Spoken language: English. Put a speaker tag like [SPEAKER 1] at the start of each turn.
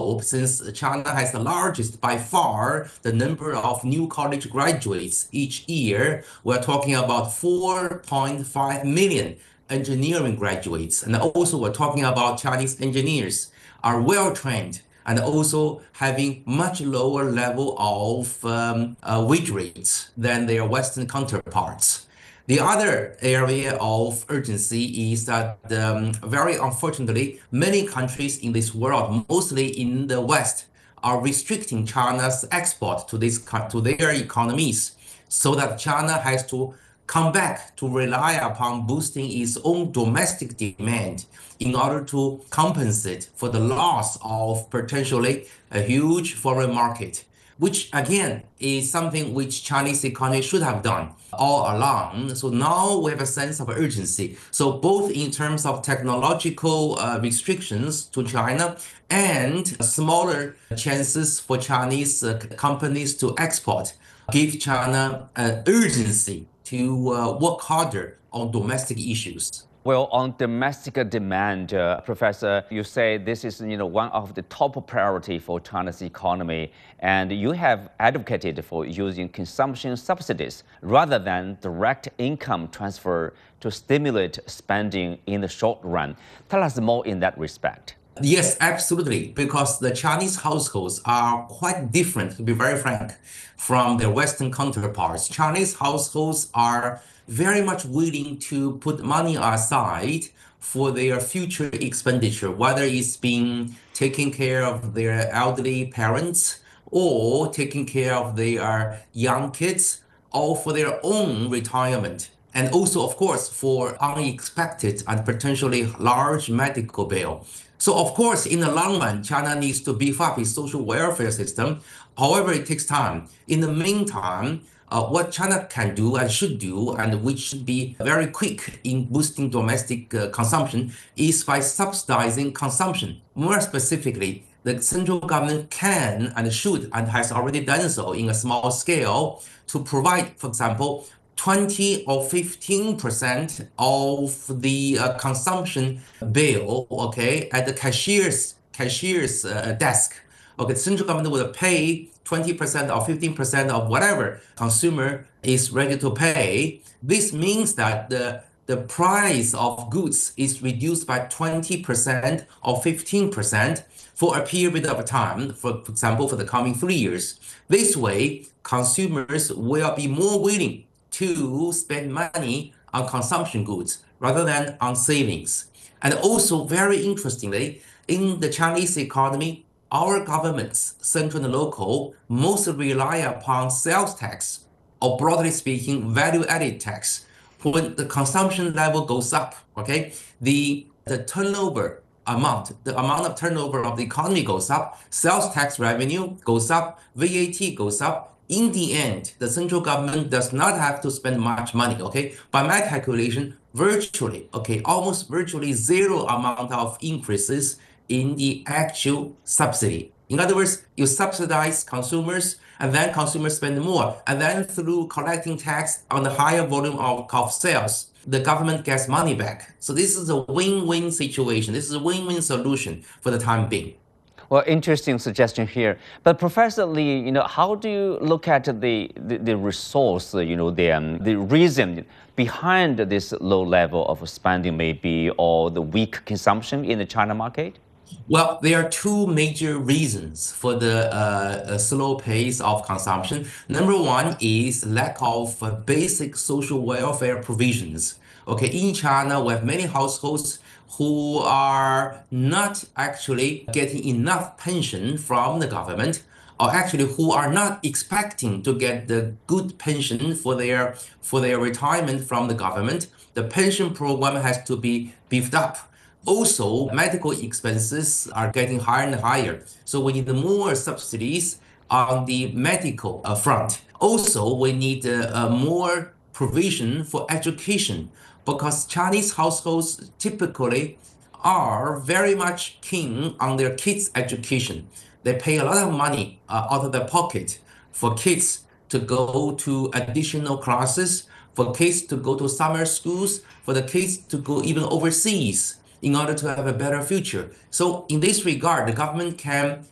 [SPEAKER 1] globe, since China has the largest, by far, the number of new college graduates each year. We're talking about 4.5 million engineering graduates. And also we're talking about Chinese engineers are well trained and also having much lower level of wage rates than their Western counterparts. The other area of urgency is that, very unfortunately, many countries in this world, mostly in the West, are restricting China's export to their economies, so that China has to come back to rely upon boosting its own domestic demand in order to compensate for the loss of potentially a huge foreign market, which again is something which Chinese economy should have done all along. So now we have a sense of urgency. So both in terms of technological restrictions to China and smaller chances for Chinese companies to export, give China an urgency to work harder on domestic issues.
[SPEAKER 2] Well, on domestic demand, Professor, you say this is one of the top priority for China's economy, and you have advocated for using consumption subsidies rather than direct income transfer to stimulate spending in the short run. Tell us more in that respect.
[SPEAKER 1] Yes, absolutely, because the Chinese households are quite different, to be very frank, from their Western counterparts. Chinese households are very much willing to put money aside for their future expenditure, whether it's being taking care of their elderly parents or taking care of their young kids or for their own retirement. And also, of course, for unexpected and potentially large medical bill. So, of course, in the long run, China needs to beef up its social welfare system. However, it takes time. In the meantime, what China can do and should do, and which should be very quick in boosting domestic consumption, is by subsidizing consumption. More specifically, the central government can and should and has already done so in a small scale to provide, for example, 20 or 15% of the consumption bill, okay, at the cashier's desk. Okay, the central government will pay 20% or 15% of whatever consumer is ready to pay. This means that the price of goods is reduced by 20% or 15% for a period of time, for example, for the coming 3 years. This way, consumers will be more willing to spend money on consumption goods rather than on savings. And also, very interestingly, in the Chinese economy, our governments, central and local, mostly rely upon sales tax, or broadly speaking, value-added tax. When the consumption level goes up, okay, the turnover amount, the amount of turnover of the economy goes up, sales tax revenue goes up, VAT goes up. In the end, the central government does not have to spend much money, okay? By my calculation, virtually, okay, almost virtually zero amount of increases in the actual subsidy. In other words, you subsidize consumers, and then consumers spend more. And then through collecting tax on the higher volume of sales, the government gets money back. So this is a win-win situation. This is a win-win solution for the time being.
[SPEAKER 2] Well, interesting suggestion here. But Professor Li, how do you look at the resource, the reason behind this low level of spending maybe, or the weak consumption in the China market?
[SPEAKER 1] Well, there are two major reasons for the slow pace of consumption. Number one is lack of basic social welfare provisions. Okay, in China, we have many households who are not actually getting enough pension from the government, or actually who are not expecting to get the good pension for their retirement from the government. The pension program has to be beefed up. Also, medical expenses are getting higher and higher. So we need more subsidies on the medical front. Also, we need more provision for education, because Chinese households typically are very much keen on their kids' education. They pay a lot of money out of their pocket for kids to go to additional classes, for kids to go to summer schools, for the kids to go even overseas in order to have a better future. So in this regard, the government can